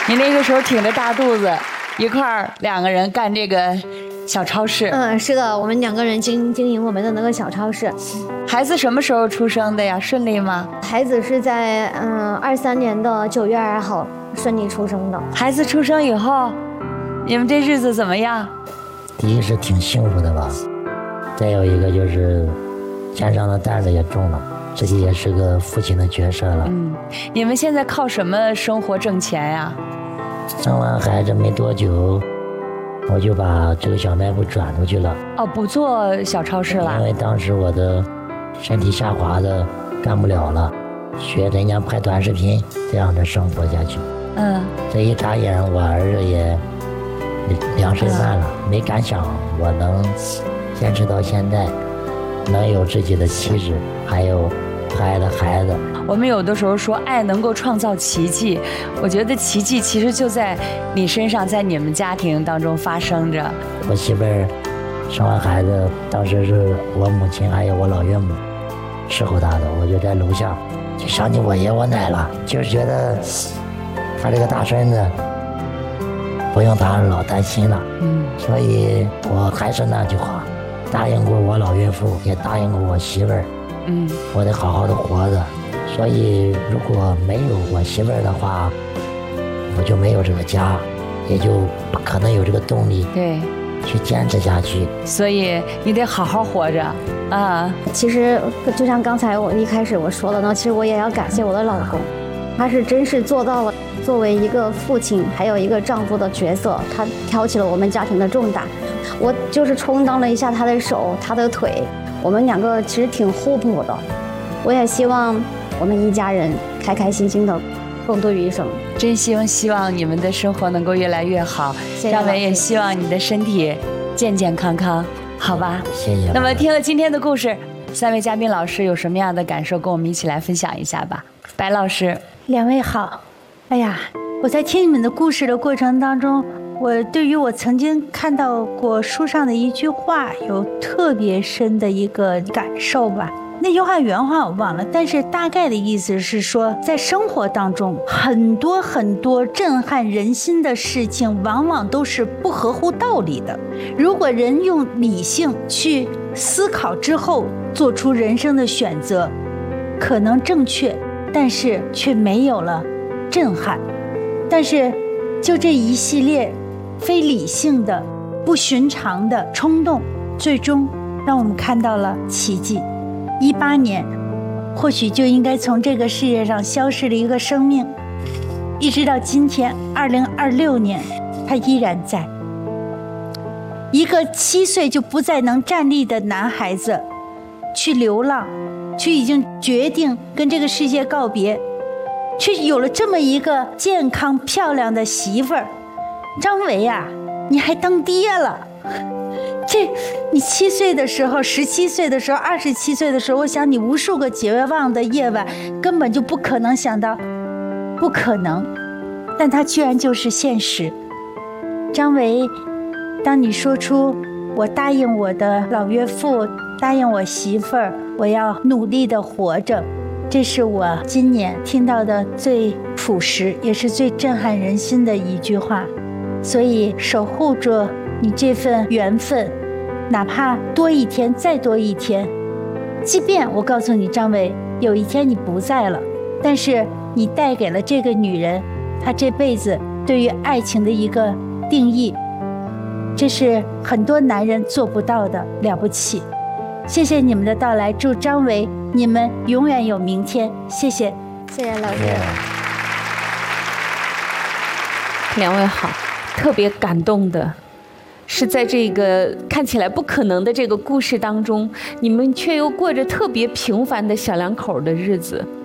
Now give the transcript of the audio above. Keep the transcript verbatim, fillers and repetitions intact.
你那个时候挺着大肚子，一块儿两个人干这个小超市。 嗯，是的，我们两个人经经营我们的那个小超市。 孩子什么时候出生的呀？顺利吗？ 孩子是在嗯二三年的九月二号顺利出生的。 孩子出生以后，你们这日子怎么样？ 第一是挺幸福的吧，再有一个就是肩上的担子也重了，自己也是个父亲的角色了。 嗯，你们现在靠什么生活挣钱呀？ 生完孩子没多久，我就把这个小卖部转出去了。 哦，不做小超市了？ 因为当时我的身体下滑的，干不了了，学人家拍短视频这样的生活下去。 嗯， 这一眨眼，我儿子也两岁半了，没敢想我能坚持到现在，能有自己的妻子，还有爱的孩子。 我们有的时候说爱能够创造奇迹，我觉得奇迹其实就在你身上，在你们家庭当中发生着。 我媳妇儿生完孩子，当时是我母亲还有我老岳母伺候她的，我就在楼下就想起我爷我奶了，就是觉得他这个大孙子不用他老担心了。嗯，所以我还是那句话，答应过我老岳父，也答应过我媳妇儿，嗯，我得好好的活着。所以如果没有我媳妇儿的话，我就没有这个家，也就不可能有这个动力，对，去坚持下去。 所以你得好好活着啊！ 其实就像刚才我一开始我说的呢，其实我也要感谢我的老公，他是真是做到了作为一个父亲还有一个丈夫的角色，他挑起了我们家庭的重担。我就是充当了一下他的手他的腿，我们两个其实挺互补的。我也希望我们一家人开开心心的共度余生。 真心希望你们的生活能够越来越好。张伟也希望你的身体健健康康，好吧？ 谢谢。 那么听了今天的故事，三位嘉宾老师有什么样的感受，跟我们一起来分享一下吧。白老师。 两位好。哎呀，我在听你们的故事的过程当中，我对于我曾经看到过书上的一句话有特别深的一个感受吧。那句话原话我忘了，但是大概的意思是说，在生活当中很多很多震撼人心的事情往往都是不合乎道理的，如果人用理性去思考之后做出人生的选择，可能正确，但是却没有了震撼。但是就这一系列非理性的不寻常的冲动，最终让我们看到了奇迹。一八年或许就应该从这个世界上消失了一个生命，一直到今天二零二六年他依然在。一个七岁就不再能站立的男孩子去流浪，却已经决定跟这个世界告别，却有了这么一个健康漂亮的媳妇儿。张维呀、啊，你还当爹了。这你七岁的时候，十七岁的时候，二十七岁的时候，我想你无数个绝望的夜晚根本就不可能想到，不可能，但它居然就是现实。张维，当你说出我答应我的老岳父，答应我媳妇儿，我要努力的活着，这是我今年听到的最朴实也是最震撼人心的一句话。所以守护着你这份缘分，哪怕多一天再多一天，即便我告诉你张伟，有一天你不在了，但是你带给了这个女人她这辈子对于爱情的一个定义，这是很多男人做不到的，了不起。谢谢你们的到来，祝张伟你们永远有明天。谢谢。 谢谢老师。 两位好。特别感动的是，在这个看起来不可能的这个故事当中，你们却又过着特别平凡的小两口的日子。